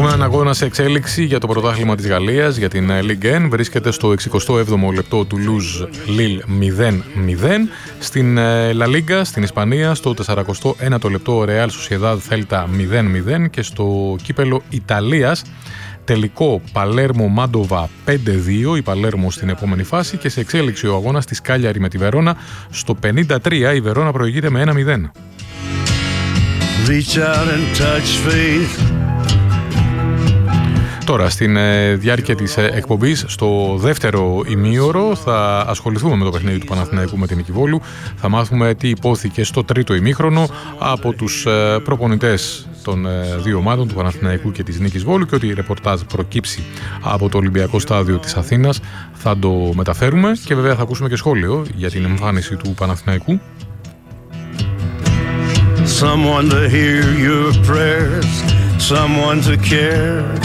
Έχουμε έναν αγώνα σε εξέλιξη για το πρωτάθλημα της Γαλλίας, για την Ligue 1. Βρίσκεται στο 67ο λεπτό του Toulouse Lille 0-0. Στην La Liga, στην Ισπανία, στο 49ο λεπτό Real Sociedad Celta 0-0. Και στο κύπελο Ιταλίας, τελικό Παλέρμο Μάντοβα 5-2, η Παλέρμο στην επόμενη φάση, και σε εξέλιξη ο αγώνας της Κάλιαρη με τη Βερόνα. Στο 53 η Βερόνα προηγείται με 1-0. Reach out and touch faith. Τώρα, στην διάρκεια της εκπομπής, στο δεύτερο ημίωρο, θα ασχοληθούμε με το παιχνίδι του Παναθηναϊκού με την Νίκη Βόλου. Θα μάθουμε τι υπόθηκε στο τρίτο ημίχρονο από τους προπονητές των δύο ομάδων, του Παναθηναϊκού και της Νίκης Βόλου, και ό,τι ρεπορτάζ προκύψει από το Ολυμπιακό Στάδιο της Αθήνας θα το μεταφέρουμε, και βέβαια θα ακούσουμε και σχόλιο για την εμφάνιση του Παναθηναϊκού. Someone to hear your prayers, someone to care.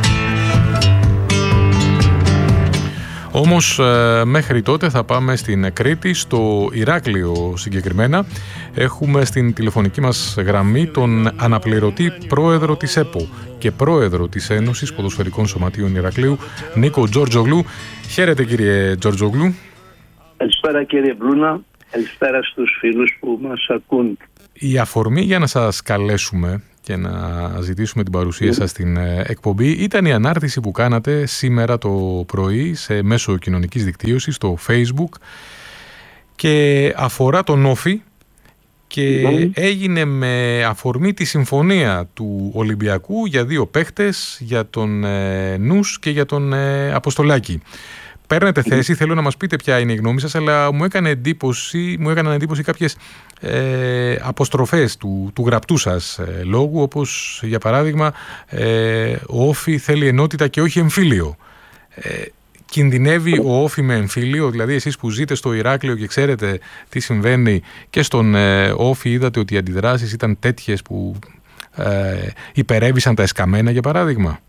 Όμως μέχρι τότε θα πάμε στην Κρήτη, στο Ηράκλειο συγκεκριμένα. Έχουμε στην τηλεφωνική μας γραμμή τον αναπληρωτή πρόεδρο της ΕΠΟ και πρόεδρο της Ένωσης Ποδοσφαιρικών Σωματείων Ηρακλείου, Νίκο Τζορτζογλού. Χαίρετε, κύριε Τζορτζογλού. Καλησπέρα, κύριε Μπλούνα. Καλησπέρα στους φίλους που μας ακούν. Η αφορμή για να σας καλέσουμε και να ζητήσουμε την παρουσία σας στην εκπομπή ήταν η ανάρτηση που κάνατε σήμερα το πρωί σε μέσο κοινωνικής δικτύωσης, στο Facebook, και αφορά τον Όφη, και έγινε με αφορμή τη συμφωνία του Ολυμπιακού για δύο παίχτες, για τον Νους και για τον Αποστολάκη. Παίρνετε θέση, θέλω να μας πείτε ποια είναι η γνώμη σας, αλλά μου έκαναν εντύπωση κάποιες αποστροφές του γραπτού σας λόγου, όπως για παράδειγμα ο Όφη θέλει ενότητα και όχι εμφύλιο. Κινδυνεύει ο Όφη με εμφύλιο? Δηλαδή εσείς που ζείτε στο Ηράκλειο και ξέρετε τι συμβαίνει και στον Όφη, είδατε ότι οι αντιδράσεις ήταν τέτοιες που υπερέβησαν τα εσκαμμένα, για παράδειγμα?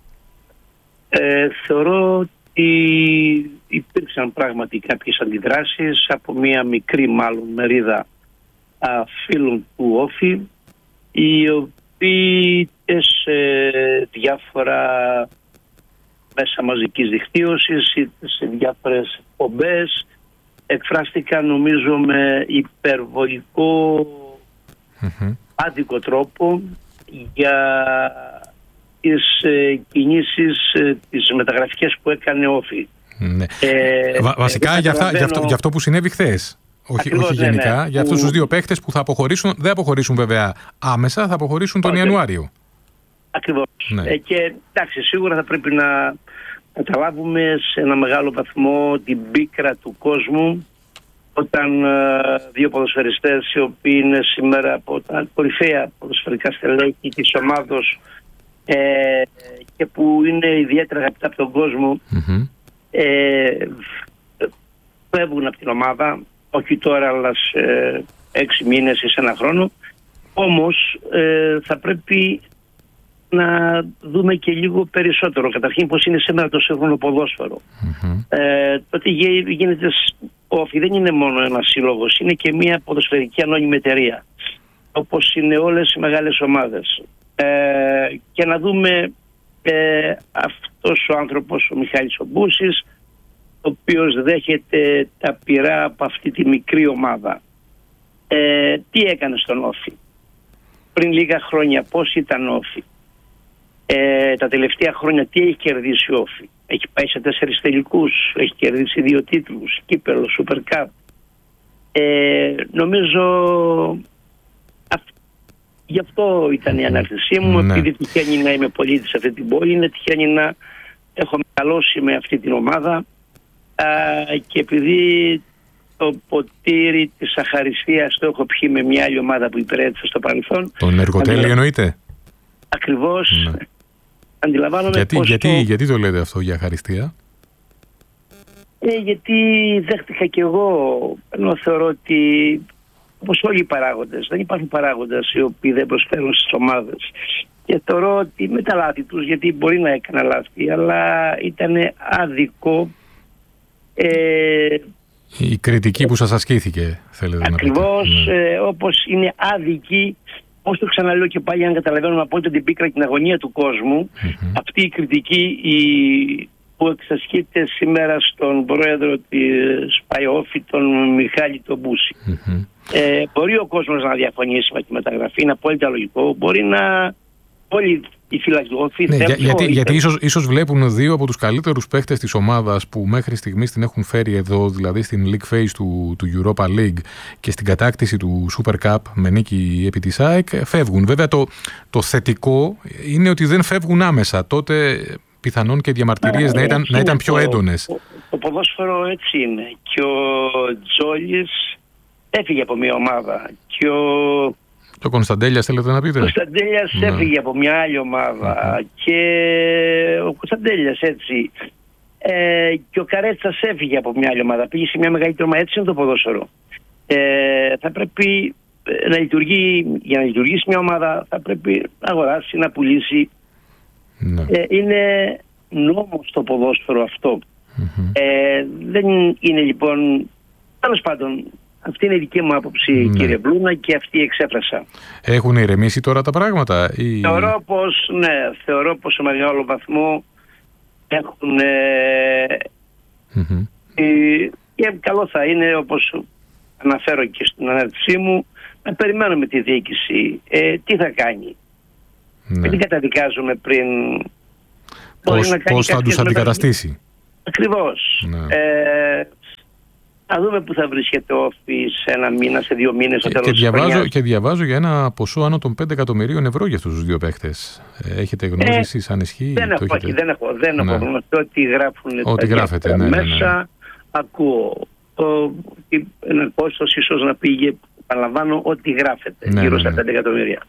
Θεωρώ ότι υπήρξαν πράγματι κάποιες αντιδράσεις από μια μικρή μάλλον μερίδα φίλων του Όφη, οι οποίοι σε διάφορα μέσα μαζικής δικτύωσης ή σε διάφορες εκπομπές εκφράστηκαν, νομίζω, με υπερβολικό άδικο τρόπο για τις κινήσεις, τις μεταγραφικές που έκανε ο Όφη. Ναι. Βασικά για αυτό που συνέβη χθες. Όχι γενικά, για αυτούς τους δύο παίχτες που θα αποχωρήσουν. Δεν αποχωρήσουν βέβαια άμεσα, θα αποχωρήσουν τον Ιανουάριο. Ακριβώς. Ναι. Και εντάξει, σίγουρα θα πρέπει να καταλάβουμε σε ένα μεγάλο βαθμό την πίκρα του κόσμου όταν δύο ποδοσφαιριστές, οι οποίοι είναι σήμερα από τα κορυφαία ποδοσφαιρικά στελέχη της ομάδος και που είναι ιδιαίτερα αγαπητά από τον κόσμο, φεύγουν από την ομάδα, όχι τώρα αλλά σε 6 μήνες ή σε ένα χρόνο. Όμως θα πρέπει να δούμε και λίγο περισσότερο. Καταρχήν, πώς είναι σήμερα το σύγχρονο ποδόσφαιρο. Το ότι γίνεται Όφη δεν είναι μόνο ένας σύλλογος, είναι και μια ποδοσφαιρική ανώνυμη εταιρεία, όπως είναι όλες οι μεγάλες ομάδες. Και να δούμε αυτός ο άνθρωπος, ο Μιχάλης ο Μπούσης, ο οποίος δέχεται τα πυρά από αυτή τη μικρή ομάδα. Τι έκανε στον Όφη πριν λίγα χρόνια, πώς ήταν ο Όφη? Τα τελευταία χρόνια τι έχει κερδίσει ο Όφη? Έχει πάει σε 4 τελικούς, έχει κερδίσει 2 τίτλους, κύπελλο, Super Cup. Νομίζω γι' αυτό ήταν η ανάρτησή μου, επειδή τυχαίνει να είμαι πολίτης σε αυτή την πόλη, είναι τυχαίνει να έχω μεγαλώσει με αυτή την ομάδα, και επειδή το ποτήρι της αχαριστίας το έχω πιει με μια άλλη ομάδα που υπηρέτησε στο παρελθόν. Τον Εργοτέλη εννοείται? Ακριβώς. Αντιλαμβάνομαι γιατί το λέτε αυτό για αχαριστία? Γιατί δέχτηκα κι εγώ, ενώ θεωρώ ότι, όπως όλοι οι παράγοντες, δεν υπάρχουν παράγοντες οι οποίοι δεν προσφέρουν στις ομάδες, και θεωρώ ότι με τα λάθη τους, γιατί μπορεί να έκανα λάθη, αλλά ήταν άδικο η κριτική που σας ασκήθηκε, θέλετε να πείτε. Ακριβώς, όπως είναι άδικη Όπως το ξαναλέω και πάλι, αν καταλαβαίνουμε απόλυτα την πίκρα και την αγωνία του κόσμου, αυτή η κριτική που εξασκείται σήμερα στον πρόεδρο της ΠΑΕΟΦΗ, τον Μιχάλη τον Μπούση. Μπορεί ο κόσμος να διαφωνήσει με τη μεταγραφή, είναι απόλυτα λογικό. Μπορεί να όλοι οι φυλακιώθοι... γιατί ίσως βλέπουν δύο από τους καλύτερους παίχτες της ομάδας που μέχρι στιγμής την έχουν φέρει εδώ, δηλαδή στην League Phase του Europa League και στην κατάκτηση του Super Cup με νίκη επί της ΑΕΚ, φεύγουν. Βέβαια το θετικό είναι ότι δεν φεύγουν άμεσα. Τότε πιθανόν και οι διαμαρτυρίες να ήταν πιο έντονες. Το ποδόσφαιρο έτσι είναι. Και ο Τζόλης έφυγε από μια ομάδα. Και ο Κωνσταντέλιας θέλετε να πείτε? Ο Κωνσταντέλιας έφυγε από μια άλλη ομάδα. Και ο Κωνσταντέλιας έτσι. Και ο Καρέτσας έφυγε από μια άλλη ομάδα. Πήγε σε μια μεγαλύτερη ομάδα. Έτσι είναι το ποδόσφαιρο. Θα πρέπει να λειτουργεί, για να λειτουργήσει μια ομάδα θα πρέπει να αγοράσει, να πουλήσει. Είναι νόμος το ποδόσφαιρο αυτό. Δεν είναι λοιπόν, τέλος πάντων, αυτή είναι η δική μου άποψη, κύριε Μπλούνα, και αυτή εξέφρασα. Έχουν ηρεμήσει τώρα τα πράγματα? Θεωρώ πως σε μεγάλο βαθμό έχουν και καλό θα είναι, όπως αναφέρω και στην ανάρτησή μου, να περιμένουμε τη διοίκηση τι θα κάνει. Δεν την καταδικάζουμε πριν. Πώς θα τους αντικαταστήσει. Ακριβώς. Να δούμε που θα βρίσκεται ο Όφη σε ένα μήνα, σε 2 μήνες. Και διαβάζω για ένα ποσό άνω των 5 εκατομμυρίων ευρώ για αυτούς τους δύο παίχτες. Έχετε γνώση εσείς αν ισχύει? Δεν έχω γνώση. Ό,τι γράφουν μέσα ακούω. Ένα κόστος ίσως να πήγε, παραλαμβάνω, ό,τι γράφεται γύρω στα 5 εκατομμύρια.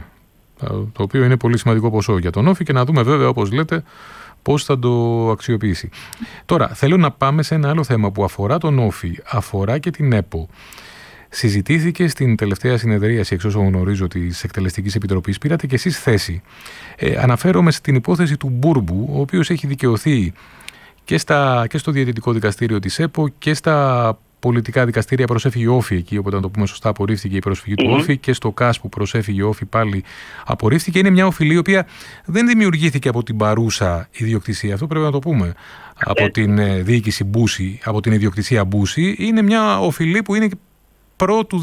Το οποίο είναι πολύ σημαντικό ποσό για τον Όφη, και να δούμε βέβαια, όπως λέτε, πώς θα το αξιοποιήσει. Τώρα, θέλω να πάμε σε ένα άλλο θέμα που αφορά τον Όφη, αφορά και την ΕΠΟ. Συζητήθηκε στην τελευταία συνεδρίαση, εξ όσων γνωρίζω, της Εκτελεστικής Επιτροπής. Πήρατε και εσείς θέση. Αναφέρομαι στην υπόθεση του Μπούρμπου, ο οποίος έχει δικαιωθεί και στο Διαιτητικό Δικαστήριο της ΕΠΟ και στα πολιτικά δικαστήρια. Προσέφυγε ο Όφη εκεί, οπότε να το πούμε σωστά, απορρίφθηκε η προσφυγή του Όφη, και στο ΚΑΣ που προσέφυγε ο Όφη πάλι απορρίφθηκε. Είναι μια οφειλή η οποία δεν δημιουργήθηκε από την παρούσα ιδιοκτησία, αυτό πρέπει να το πούμε, από την διοίκηση Μπούση, από την ιδιοκτησία Μπούση. Είναι μια οφειλή που είναι προ του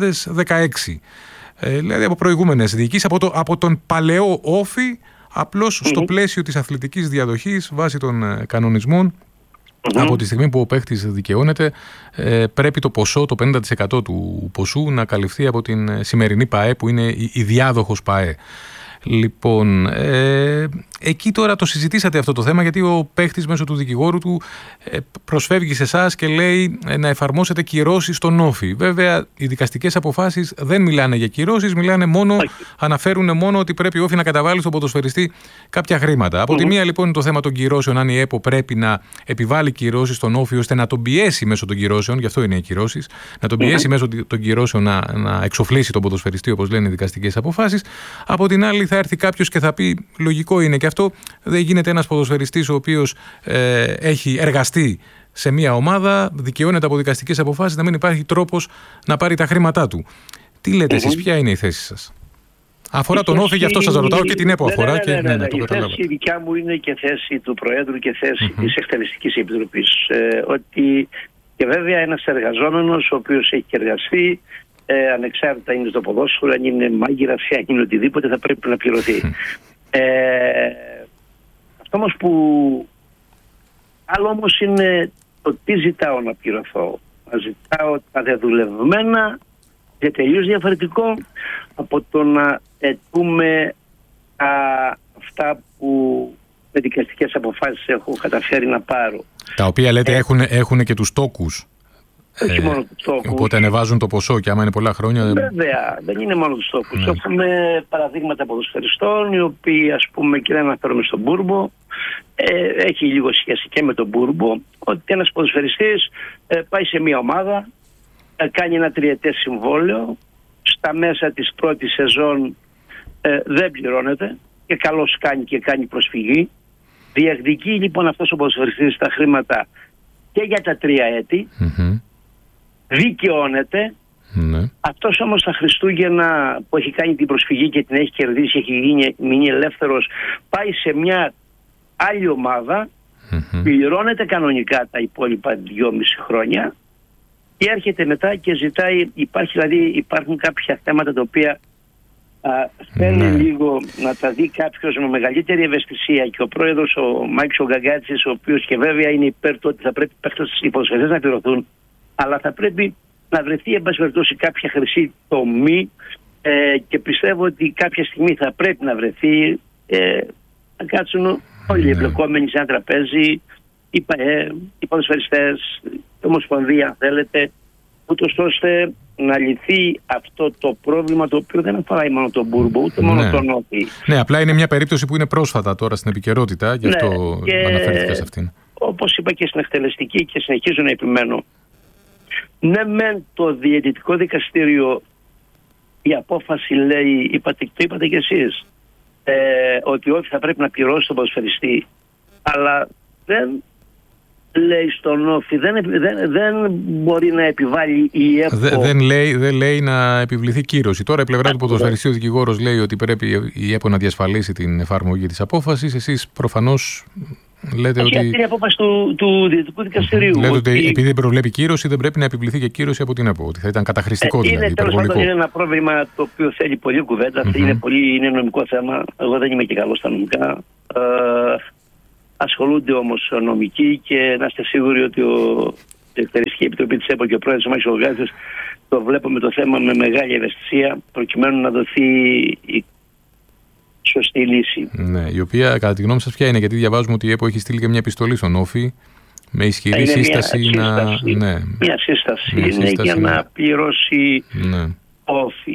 2016, δηλαδή από προηγούμενες διοικήσεις, από τον παλαιό Όφη, απλώς στο πλαίσιο της αθλητικής διαδοχής βάσει των κανονισμών. Από τη στιγμή που ο παίχτης δικαιώνεται, πρέπει το ποσό, το 50% του ποσού, να καλυφθεί από την σημερινή ΠΑΕ, που είναι η διάδοχος ΠΑΕ. Λοιπόν, εκεί τώρα το συζητήσατε αυτό το θέμα, γιατί ο παίχτης μέσω του δικηγόρου του προσφεύγει σε εσάς και λέει να εφαρμόσετε κυρώσεις στον Όφη. Βέβαια, οι δικαστικές αποφάσεις δεν μιλάνε για κυρώσεις, αναφέρουν μόνο ότι πρέπει ο Όφη να καταβάλει στον ποδοσφαιριστή κάποια χρήματα. Από τη μία λοιπόν είναι το θέμα των κυρώσεων, αν η ΕΠΟ πρέπει να επιβάλλει κυρώσεις στον Όφη ώστε να τον πιέσει μέσω των κυρώσεων, γι' αυτό είναι οι κυρώσεις, να τον πιέσει μέσω των κυρώσεων να εξοφλήσει τον ποδοσφαιριστή, όπως λένε οι δικαστικές αποφάσεις. Από την άλλη θα έρθει κάποιος και θα πει, λογικό είναι και αυτό, δεν γίνεται ένας ποδοσφαιριστής ο οποίος έχει εργαστεί σε μια ομάδα, δικαιώνεται από δικαστικές αποφάσεις, να μην υπάρχει τρόπος να πάρει τα χρήματά του. Τι λέτε εσείς, ποια είναι η θέση σας? Αφορά τον Όφη, γι' αυτό σας ρωτάω, και την ΕΠΟ αφορά. Η θέση δικιά μου είναι και θέση του Προέδρου και θέση της Εκτελεστικής Επιτροπής. Ότι και βέβαια ένας εργαζόμενος ο οποίος έχει εργαστεί, ανεξάρτητα είναι στο ποδόσφαιρο, αν είναι μάγειρας ή αν είναι οτιδήποτε, θα πρέπει να πληρωθεί. Αυτό όμως που άλλο όμως είναι το τι ζητάω να πληρωθώ. Να ζητάω τα δεδουλευμένα, και τελείως διαφορετικό από το να αιτούμε αυτά που με δικαστικές αποφάσεις έχω καταφέρει να πάρω. Τα οποία λέτε έχουν και τους τόκους. Όχι μόνο τους τόκους. Οπότε ανεβάζουν το ποσό, και άμα είναι πολλά χρόνια. Βέβαια, δεν είναι μόνο τους τόκους. Έχουμε παραδείγματα ποδοσφαιριστών, οι οποίοι, ας πούμε, και δεν αναφέρομαι στον Μπούρμπο, έχει λίγο σχέση και με τον Μπούρμπο, ότι ένας ποδοσφαιριστής πάει σε μια ομάδα, κάνει ένα 3ετές συμβόλαιο, στα μέσα της πρώτης σεζόν δεν πληρώνεται, και καλώς κάνει και κάνει προσφυγή. Διεκδικεί λοιπόν αυτός ο ποδοσφαιριστής τα χρήματα και για τα 3 έτη, δικαιώνεται, Ναι. Αυτός όμως τα Χριστούγεννα που έχει κάνει την προσφυγή και την έχει κερδίσει, έχει μείνει ελεύθερος, πάει σε μια άλλη ομάδα, πληρώνεται κανονικά τα υπόλοιπα 2,5 χρόνια και έρχεται μετά και ζητάει, υπάρχουν κάποια θέματα τα οποία θέλει λίγο να τα δει κάποιος με μεγαλύτερη ευαισθησία, και ο πρόεδρος ο Μάκης ο Γκαγκάτσης, ο οποίος και βέβαια είναι υπέρ του ότι θα πρέπει οι ποδοσφαιριστές να πληρωθούν, αλλά θα πρέπει να βρεθεί εν πάση περιπτώσει κάποια χρυσή τομή, και πιστεύω ότι κάποια στιγμή θα πρέπει να βρεθεί, να κάτσουν όλοι οι εμπλεκόμενοι σε ένα τραπέζι, οι ποδοσφαιριστές, η Ομοσπονδία αν θέλετε, ούτως ώστε να λυθεί αυτό το πρόβλημα, το οποίο δεν αφορά μόνο τον Μπούρμπο ούτε μόνο τον Όφη. Ναι, απλά είναι μια περίπτωση που είναι πρόσφατα τώρα στην επικαιρότητα, γι' αυτό αναφέρθηκα σε αυτήν. Όπως είπα και στην εκτελεστική και συνεχίζω να επιμένω, ναι μεν το διαιτητικό δικαστήριο η απόφαση λέει, το είπατε κι εσείς, ότι όχι θα πρέπει να πληρώσει τον ποδοσφαιριστή, αλλά δεν λέει στον Όφη, δεν μπορεί να επιβάλλει η ΕΠΟ. Δεν λέει να επιβληθεί κύρωση. Τώρα η πλευρά του ποδοσφαιριστή, ο δικηγόρος λέει ότι πρέπει η ΕΠΟ να διασφαλίσει την εφαρμογή της απόφασης. Εσείς προφανώς λέτε ότι... Αυτή είναι η απόφαση του Διαιτητικού Δικαστηρίου. Λέτε ότι επειδή προβλέπει κύρωση δεν πρέπει να επιβληθεί και κύρωση από την ΕΠΟ. Ότι θα ήταν καταχρηστικό δηλαδή, υπερβολικό. Είναι ένα πρόβλημα το οποίο θέλει πολλή κουβέντα. Είναι νομικό θέμα. Εγώ δεν είμαι και καλός στα νομικά. Ασχολούνται όμως νομικοί και να είστε σίγουροι ότι η Εκτελεστική Επιτροπή της ΕΠΟ και ο πρόεδρος Μάκης Γκαγκάτσης το βλέπουμε το θέμα με μεγάλη ευαισθησία, προκειμένου να δοθεί η σωστή λύση. Ναι, η οποία κατά τη γνώμη σας ποια είναι? Γιατί διαβάζουμε ότι η ΕΠΟ έχει στείλει και μια επιστολή στον Όφη με ισχυρή σύσταση Μια σύσταση είναι για να πληρώσει Όφη.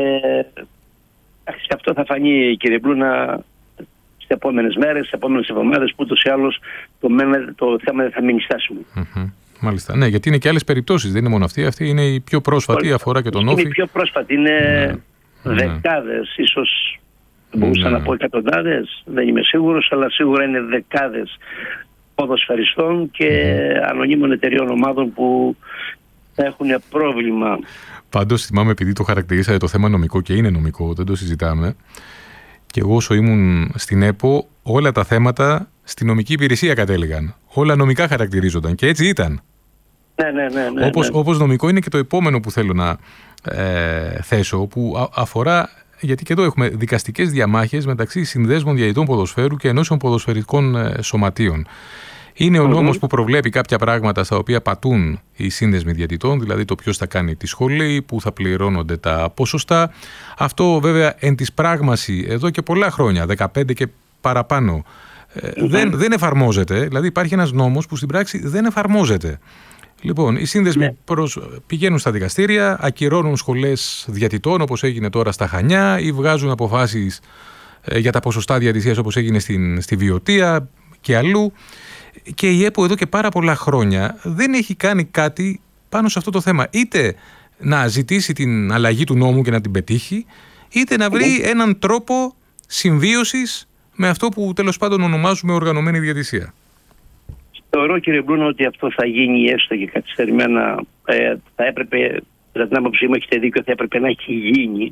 Αυτό θα φανεί, κύριε Μπλούνα, στις επόμενες μέρες, στις επόμενες εβδομάδες, που ούτως ή άλλως το θέμα δεν θα μείνει στάσιμο. Μάλιστα. Ναι, γιατί είναι και άλλες περιπτώσεις, δεν είναι μόνο αυτή. Αυτή είναι η πιο πρόσφατη, αφορά και τον Όφη. Είναι η πιο πρόσφατη, είναι δεκάδες, ίσως μπορούσα να πω εκατοντάδες, δεν είμαι σίγουρος, αλλά σίγουρα είναι δεκάδες ποδοσφαιριστών και ανωνύμων εταιριών ομάδων που έχουν πρόβλημα. Πάντως θυμάμαι, επειδή το χαρακτηρίσατε το θέμα νομικό, και είναι νομικό, δεν το συζητάμε, και εγώ όσο ήμουν στην ΕΠΟ, όλα τα θέματα στη νομική υπηρεσία κατέληγαν. Όλα νομικά χαρακτηρίζονταν και έτσι ήταν. Ναι. Όπως νομικό είναι και το επόμενο που θέλω να θέσω, που αφορά, γιατί και εδώ έχουμε δικαστικές διαμάχες μεταξύ συνδέσμων διαιτητών ποδοσφαίρου και ενώσεων ποδοσφαιρικών σωματείων. Είναι ο νόμος που προβλέπει κάποια πράγματα στα οποία πατούν οι σύνδεσμοι διαιτητών, δηλαδή το ποιος θα κάνει τη σχολή, που θα πληρώνονται τα ποσοστά. Αυτό βέβαια εν της πράγμαση εδώ και πολλά χρόνια, 15 και παραπάνω, δεν εφαρμόζεται. Δηλαδή υπάρχει ένας νόμος που στην πράξη δεν εφαρμόζεται. Λοιπόν, οι σύνδεσμοι πηγαίνουν στα δικαστήρια, ακυρώνουν σχολές διαιτητών όπως έγινε τώρα στα Χανιά, ή βγάζουν αποφάσεις για τα ποσοστά διαιτησίας όπως έγινε στη Βιωτία και αλλού. Και η ΕΠΟ εδώ και πάρα πολλά χρόνια δεν έχει κάνει κάτι πάνω σε αυτό το θέμα. Είτε να ζητήσει την αλλαγή του νόμου και να την πετύχει, είτε να βρει έναν τρόπο συμβίωσης με αυτό που τέλος πάντων ονομάζουμε οργανωμένη διαιτησία. Θεωρώ, κύριε Μπρούνα, ότι αυτό θα γίνει έστω και καθυστερημένα. Θα έπρεπε, κατά την άποψή μου έχετε δίκιο, θα έπρεπε να έχει γίνει.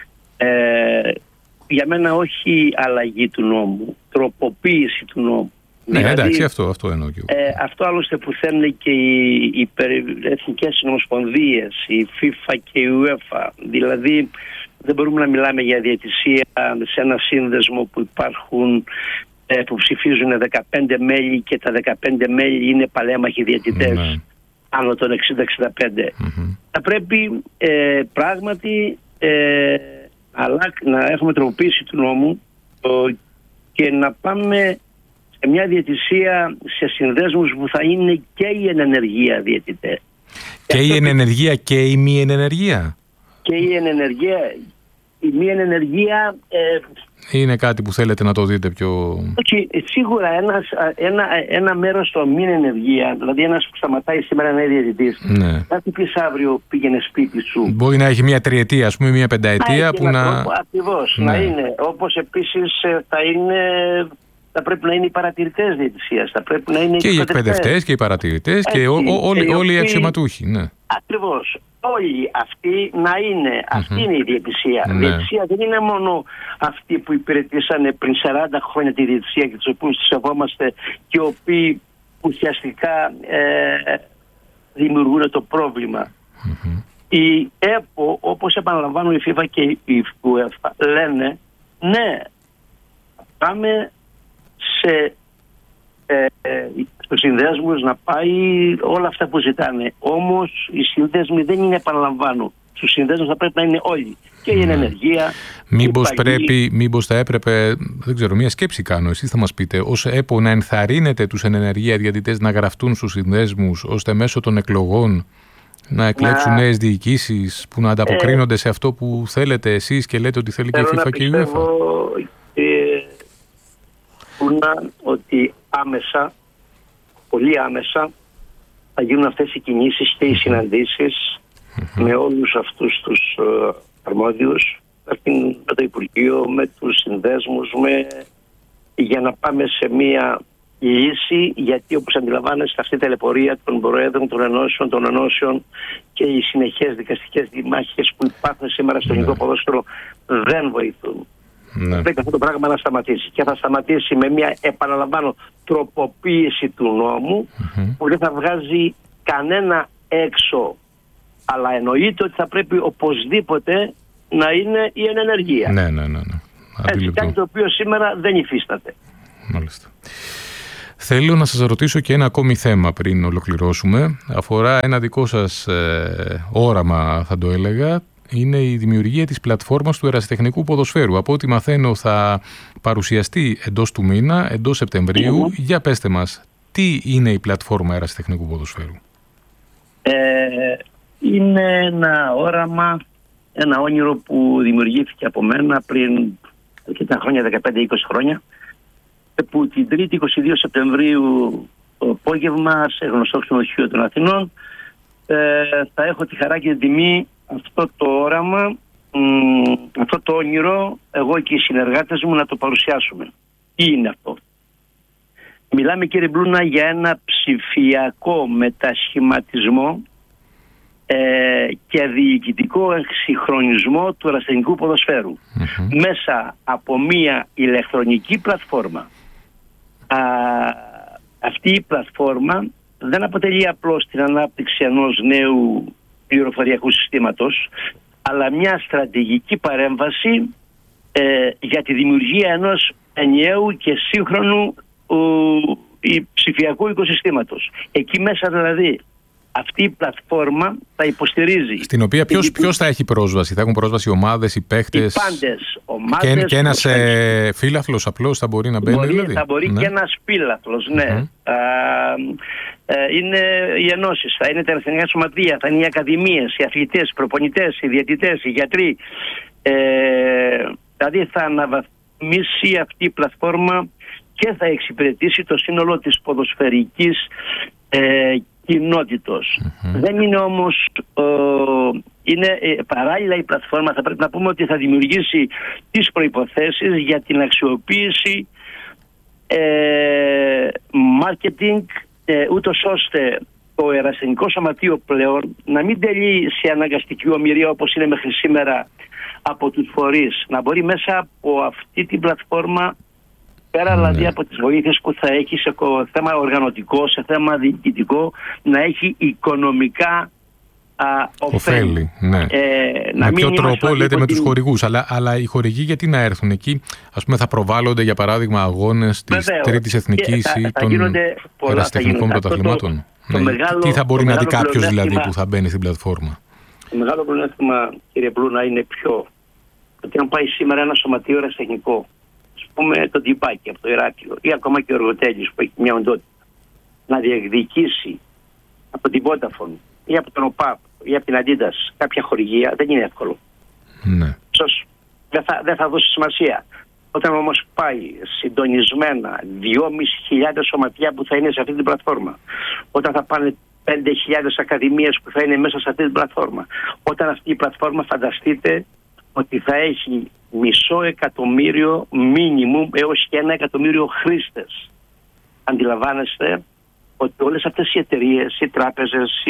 Για μένα όχι αλλαγή του νόμου, τροποποίηση του νόμου. Ναι, δηλαδή, εντάξει, αυτό εννοώ και εγώ. Αυτό άλλωστε που θέλουν και οι εθνικές συνομοσπονδίες, η FIFA και η UEFA. Δηλαδή δεν μπορούμε να μιλάμε για διαιτησία σε ένα σύνδεσμο που υπάρχουν, που ψηφίζουν 15 μέλη και τα 15 μέλη είναι παλέμαχοι διαιτητές άνω των 60-65. Θα πρέπει πράγματι να έχουμε τροποποίηση του νόμου και να πάμε σε μια διαιτησία σε συνδέσμους που θα είναι και η ενενεργεία διαιτητές. Και η ενενεργεία και η μη ενενεργεία. Και η ενενεργεία, η μη ενενεργεία... είναι κάτι που θέλετε να το δείτε πιο... Όχι, σίγουρα ένα μέρος στο μη ενεργεία, δηλαδή ένας που σταματάει σήμερα να είναι διαιτητής, κάτι πεις αύριο πήγαινε σπίτι σου. Μπορεί να έχει μια τριετία, ας πούμε, μια πενταετία που να... Ακριβώς, να είναι. Όπως επίσης θα θα πρέπει να είναι οι παρατηρητές διαιτησίας, θα πρέπει να είναι και οι εκπαιδευτές και οι παρατηρητές και όλοι οι αξιωματούχοι. Ναι. Ακριβώς. Όλοι αυτοί να είναι. Αυτή είναι η διαιτησία. Η διαιτησία δεν είναι μόνο αυτοί που υπηρετήσανε πριν 40 χρόνια τη διαιτησία και τους οποίους τους σεβόμαστε και οι οποίοι ουσιαστικά δημιουργούν το πρόβλημα. Η ΕΠΟ, όπως επαναλαμβάνω η FIFA και η UEFA, λένε ναι, πάμε στους συνδέσμους να πάει όλα αυτά που ζητάνε. Όμως οι συνδέσμοι δεν είναι, επαναλαμβάνω, στους συνδέσμους θα πρέπει να είναι όλοι. Και η ενεργεία. Μήπως θα έπρεπε, δεν ξέρω, μια σκέψη κάνω, εσείς θα μας πείτε, ως ΕΠΟ να ενθαρρύνετε τους ενεργεία διαιτητές να γραφτούν στους συνδέσμους, ώστε μέσω των εκλογών να εκλέξουν νέες διοικήσεις που να ανταποκρίνονται σε αυτό που θέλετε εσείς και λέτε ότι θέλει και η FIFA και η UEFA. Ότι άμεσα, πολύ άμεσα, θα γίνουν αυτές οι κινήσεις και οι συναντήσεις με όλους αυτούς τους αρμόδιους, με το Υπουργείο, με τους συνδέσμους, για να πάμε σε μία λύση, γιατί όπως αντιλαμβάνεστε αυτή η ταλαιπωρία των προέδρων των ενώσεων και οι συνεχές δικαστικές δημάχες που υπάρχουν σήμερα στο ελληνικό ποδόσφαιρο δεν βοηθούν. Πρέπει αυτό το πράγμα να σταματήσει. Και θα σταματήσει με μια, επαναλαμβάνω, τροποποίηση του νόμου που δεν θα βγάζει κανένα έξω. Αλλά εννοείται ότι θα πρέπει οπωσδήποτε να είναι η ενεργεία. Ναι. Έτσι, κάτι το οποίο σήμερα δεν υφίσταται. Μάλιστα. Θέλω να σας ρωτήσω και ένα ακόμη θέμα πριν ολοκληρώσουμε. Αφορά ένα δικό σας όραμα, θα το έλεγα. Είναι η δημιουργία της πλατφόρμας του ερασιτεχνικού ποδοσφαίρου. Από ό,τι μαθαίνω θα παρουσιαστεί εντός του μήνα, εντός Σεπτεμβρίου. Για πέστε μας, τι είναι η πλατφόρμα ερασιτεχνικού ποδοσφαίρου? Είναι ένα όραμα, ένα όνειρο που δημιουργήθηκε από μένα πριν αρκετά χρόνια, 15-20 χρόνια, που την 3η 22 Σεπτεμβρίου το απόγευμα σε γνωστό ξενοδοχείο των Αθηνών θα έχω τη χαρά και την τιμή αυτό το όραμα, αυτό το όνειρο, εγώ και οι συνεργάτες μου να το παρουσιάσουμε. Τι είναι αυτό? Μιλάμε, κύριε Μπλούνα, για ένα ψηφιακό μετασχηματισμό και διοικητικό εξυγχρονισμό του ερασιτεχνικού ποδοσφαίρου μέσα από μια ηλεκτρονική πλατφόρμα. Αυτή η πλατφόρμα δεν αποτελεί απλώς την ανάπτυξη ενός νέου πληροφοριακού συστήματος, αλλά μια στρατηγική παρέμβαση για τη δημιουργία ενός ενιαίου και σύγχρονου ψηφιακού οικοσυστήματος. Εκεί μέσα δηλαδή αυτή η πλατφόρμα θα υποστηρίζει. Στην οποία ποιος θα έχει πρόσβαση? Θα έχουν πρόσβαση οι ομάδες, οι παίχτες? Οι πάντες ομάδες. Και ένας φύλαθλος απλώς θα μπορεί να μπαίνει? Δηλαδή. Θα μπορεί και ένας φύλαθλος, ναι. Είναι οι ενώσεις, θα είναι τα ερασιτεχνικά σωματεία, θα είναι οι ακαδημίες, οι αθλητές, οι προπονητές, οι διαιτητές, οι γιατροί. Δηλαδή θα αναβαθμίσει αυτή η πλατφόρμα και θα εξυπηρετήσει το σύνολο της ποδοσφαιρικής κοινότητος. Δεν είναι όμως, είναι παράλληλα η πλατφόρμα, θα πρέπει να πούμε ότι θα δημιουργήσει τις προϋποθέσεις για την αξιοποίηση marketing, ούτως ώστε το ερασιτεχνικό σωματείο πλέον να μην τελεί σε αναγκαστική ομοιρία όπως είναι μέχρι σήμερα από τους φορείς, να μπορεί μέσα από αυτή την πλατφόρμα, πέρα δηλαδή από τις βοήθειες που θα έχει σε θέμα οργανωτικό, σε θέμα διοικητικό, να έχει οικονομικά ωφέλη. Ναι. Με ποιο τρόπο λέτε με τους χορηγούς, αλλά οι χορηγοί γιατί να έρθουν εκεί? Ας πούμε θα προβάλλονται για παράδειγμα αγώνες της Τρίτης Εθνικής ή των ερασιτεχνικών πρωταθλημάτων? Τι θα μπορεί να δει κάποιος δηλαδή που θα μπαίνει στην πλατφόρμα? Το μεγάλο πλεονέκτημα, κύριε Μπλούνα, είναι ότι αν πάει σήμερα ένα σωματείο ερασιτεχνικό, ας πούμε το Τιμπάκι από το Ηράκλειο ή ακόμα και ο Εργοτέλης που έχει μια οντότητα, να διεκδικήσει από την Vodafone ή από τον ΟΠΑΠ ή από την Αντίδας κάποια χορηγία, δεν είναι εύκολο. Ναι. Ίσως δεν θα δώσει σημασία. Όταν όμως πάει συντονισμένα 2.500 σωματεία που θα είναι σε αυτή την πλατφόρμα, όταν θα πάνε 5.000 ακαδημίες που θα είναι μέσα σε αυτή την πλατφόρμα, όταν αυτή η πλατφόρμα, φανταστείτε ότι θα έχει 500.000 μίνιμουμ έως και 1 εκατομμύριο χρήστες. Αντιλαμβάνεστε ότι όλες αυτές οι εταιρείες, οι τράπεζες,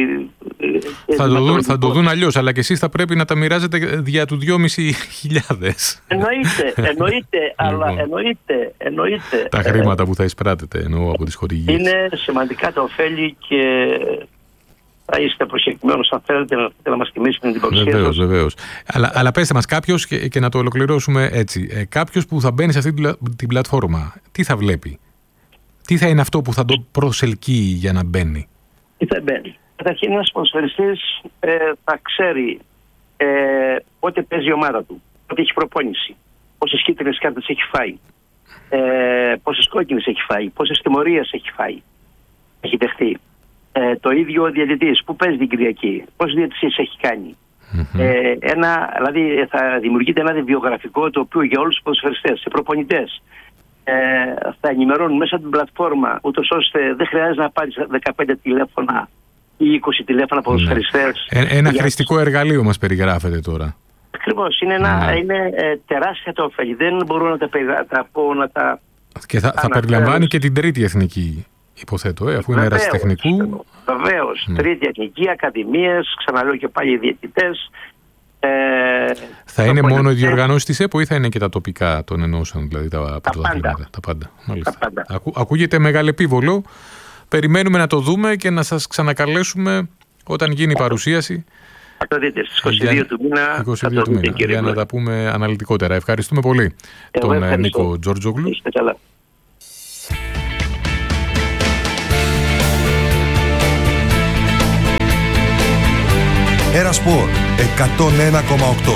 θα το δουν αλλιώς, αλλά και εσείς θα πρέπει να τα μοιράζετε δια του 2.500. Εννοείται, αλλά εννοείται. Τα χρήματα που θα εισπράτετε, εννοώ, από τις χορηγίες. Είναι σημαντικά τα ωφέλη και θα είστε προσεκτημένος αν θέλετε να μας τιμήσετε την παρουσία. Βεβαίως. Αλλά πέστε μας, κάποιος, και να το ολοκληρώσουμε έτσι, κάποιος που θα μπαίνει σε αυτή την πλατφόρμα, τι θα βλέπει? Τι θα είναι αυτό που θα το προσελκύει για να μπαίνει? Τι θα μπαίνει? Καταρχήν, ένας ποδοσφαιριστής θα ξέρει πότε παίζει η ομάδα του, πότε έχει προπόνηση, πόσες κίτρινες κάρτες έχει φάει, πόσες κόκκινες έχει φάει, πόσες τιμωρίες έχει φάει, έχει δεχτεί. Το ίδιο ο διαιτητής, που παίζει την Κυριακή, πόσες διαιτησίες έχει κάνει. Δηλαδή θα δημιουργείται ένα βιογραφικό το οποίο για όλους τους ποδοσφαιριστές, σε προπονητές, θα ενημερώνουν μέσα από την πλατφόρμα, ούτως ώστε δεν χρειάζεται να πάρεις 15 τηλέφωνα ή 20 τηλέφωνα ποδοσφαιριστές. Ένα χρηστικό εργαλείο μας περιγράφεται τώρα. Ακριβώς. Είναι τεράστια τα ωφέλη. Δεν μπορώ να τα πω, να τα... Και θα περιλαμβάνει και την τρίτη εθνική, υποθέτω, αφού είναι ερασιτεχνικού. Βεβαίως. Τρίτη εθνική, ακαδημίες, ξαναλέω και πάλι οι διαιτητές. Θα είναι μόνο οι διοργανώσεις της ΕΠΟ ή θα είναι και τα τοπικά των ενώσεων, δηλαδή τα πάντα? Ακούγεται μεγαλεπίβολο. Περιμένουμε να το δούμε και να σας ξανακαλέσουμε όταν γίνει η παρουσίαση. Θα το δείτε στις 22 του μήνα. 22 του μήνα, για να τα πούμε αναλυτικότερα. Ευχαριστούμε πολύ τον Νίκο Τζορτζόγλου. Ένα Σπορ 101,8.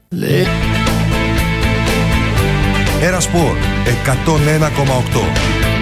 Ένα Σπορ 101,8.